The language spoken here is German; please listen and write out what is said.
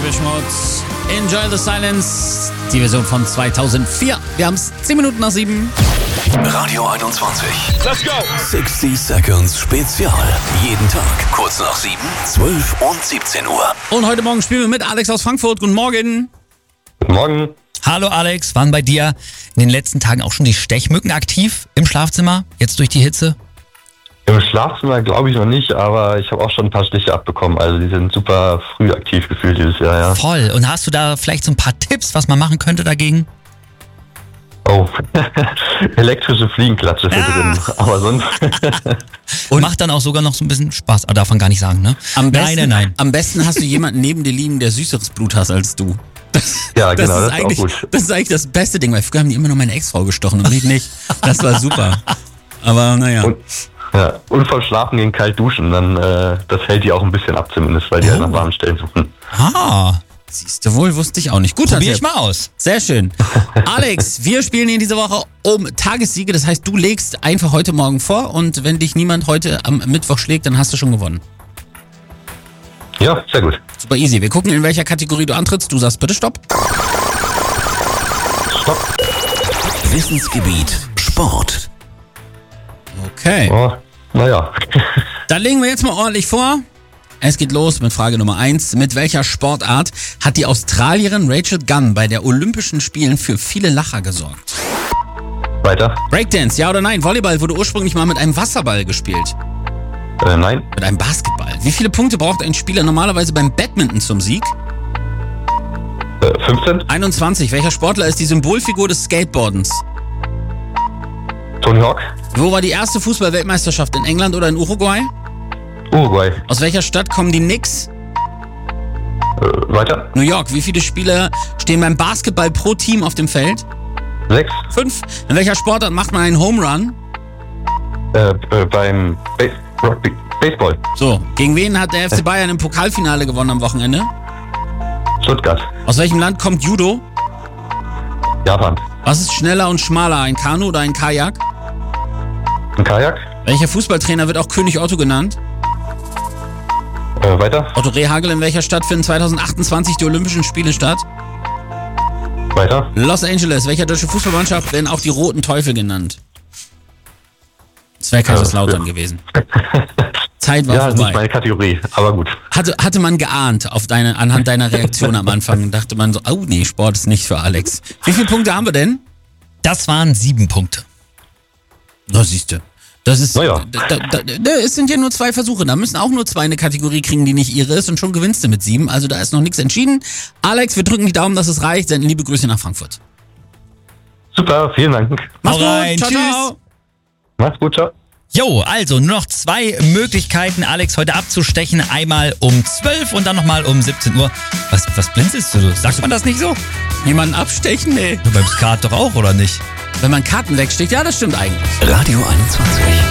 Depeche Mode. Enjoy the Silence. Die Version von 2004. Wir haben es 10 Minuten nach 7. Radio 21. Let's go! 60 Seconds Spezial. Jeden Tag kurz nach 7, 12 und 17 Uhr. Und heute Morgen spielen wir mit Alex aus Frankfurt. Guten Morgen. Guten Morgen. Hallo Alex, waren bei dir in den letzten Tagen auch schon die Stechmücken aktiv im Schlafzimmer, jetzt durch die Hitze? Im Schlafzimmer glaube ich noch nicht, aber ich habe auch schon ein paar Stiche abbekommen. Also die sind super früh aktiv gefühlt dieses Jahr, ja. Voll. Und hast du da vielleicht so ein paar Tipps, was man machen könnte dagegen? Oh, elektrische Fliegenklatsche für drin. Aber sonst... Und macht dann auch sogar noch so ein bisschen Spaß. Aber darf man gar nicht sagen, ne? Nein. Am besten hast du jemanden neben dir liegen, der süßeres Blut hast als du. Ja, genau, das ist auch gut. Das ist eigentlich das beste Ding, weil früher haben die immer nur meine Ex-Frau gestochen und ich nicht. Das war super. Aber naja. Und vor Schlafen gehen kalt duschen, dann das hält die auch ein bisschen ab zumindest, weil die halt nach warmen Stellen suchen. Ah, siehst du wohl, wusste ich auch nicht. Gut, probier ich mal aus. Sehr schön. Alex, wir spielen in dieser Woche um Tagessiege. Das heißt, du legst einfach heute Morgen vor und wenn dich niemand heute am Mittwoch schlägt, dann hast du schon gewonnen. Ja, sehr gut. Super easy. Wir gucken, in welcher Kategorie du antrittst. Du sagst bitte Stopp. Stopp. Wissensgebiet Sport. Okay. Oh, naja. Dann legen wir jetzt mal ordentlich vor. Es geht los mit Frage Nummer 1. Mit welcher Sportart hat die Australierin Rachel Gunn bei der Olympischen Spielen für viele Lacher gesorgt? Weiter. Breakdance, ja oder nein? Volleyball wurde ursprünglich mal mit einem Wasserball gespielt. Nein. Mit einem Basketball. Wie viele Punkte braucht ein Spieler normalerweise beim Badminton zum Sieg? 15. 21. Welcher Sportler ist die Symbolfigur des Skateboardens? Tony Hawk. Wo war die erste Fußball-Weltmeisterschaft? In England oder in Uruguay? Uruguay. Aus welcher Stadt kommen die Knicks? Weiter. New York. Wie viele Spieler stehen beim Basketball pro Team auf dem Feld? 6. 5. In welcher Sportart macht man einen Home Run? Beim Baseball. So, gegen wen hat der FC Bayern im Pokalfinale gewonnen am Wochenende? Stuttgart. Aus welchem Land kommt Judo? Japan. Was ist schneller und schmaler, ein Kanu oder ein Kajak? Ein Kajak. Welcher Fußballtrainer wird auch König Otto genannt? Weiter. Otto Rehhagel, in welcher Stadt finden 2028 die Olympischen Spiele statt? Weiter. Los Angeles, welcher deutsche Fußballmannschaft werden auch die Roten Teufel genannt? Das wäre Kaiserslautern gewesen. Zeit war ja, vorbei. nicht meine Kategorie, aber gut. Hatte man geahnt anhand deiner Reaktion am Anfang, dachte man so, oh nee, Sport ist nicht für Alex. Wie viele Punkte haben wir denn? Das waren 7 Punkte. Na, siehst du. Das ist, naja. Es sind ja nur 2 Versuche. Da müssen auch nur 2 eine Kategorie kriegen, die nicht ihre ist und schon gewinnst du mit 7. Also da ist noch nichts entschieden. Alex, wir drücken die Daumen, dass es reicht. Senden liebe Grüße nach Frankfurt. Super, vielen Dank. Mach's gut. Rein. Ciao, Tschüss. ciao. Mach's gut, ciao. Jo, also nur noch 2 Möglichkeiten, Alex heute abzustechen. Einmal um 12 und dann nochmal um 17 Uhr. Was blinzelst du? Sagt man das nicht so? Jemanden abstechen? Nee. Du beim Skat doch auch, oder nicht? Wenn man Karten wegsteckt, ja, das stimmt eigentlich. Radio 21.